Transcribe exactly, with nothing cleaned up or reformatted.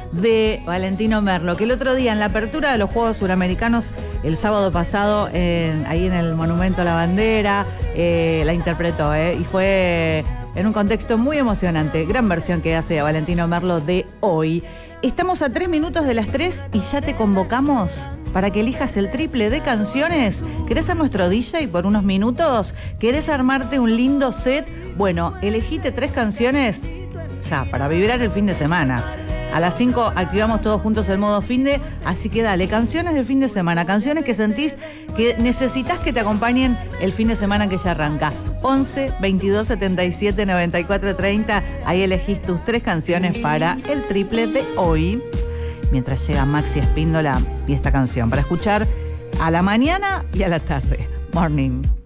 de Valentino Merlo, que el otro día en la apertura de los Juegos Suramericanos, el sábado pasado, en, ahí en el Monumento a la Bandera, eh, la interpretó, eh, y fue en un contexto muy emocionante. Gran versión que hace Valentino Merlo de Hoy. Estamos a tres minutos de las tres y ya te convocamos para que elijas el triple de canciones. ¿Querés ser nuestro D J por unos minutos? ¿Querés armarte un lindo set? Bueno, elegite tres canciones ya para vibrar el fin de semana. A las cinco activamos todos juntos el modo fin de, así que dale, canciones del fin de semana, canciones que sentís que necesitas que te acompañen el fin de semana que ya arranca. once, veintidós, setenta y siete, noventa y cuatro, treinta, ahí elegís tus tres canciones para el triple de hoy. Mientras llega Maxi Espíndola y esta canción para escuchar a la mañana y a la tarde. Morning.